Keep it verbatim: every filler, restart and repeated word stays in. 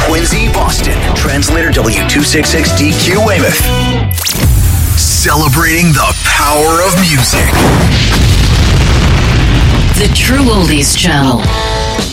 Quincy, Boston. Translator W two sixty-six D Q Weymouth. Celebrating the power of music. The True Oldies Channel.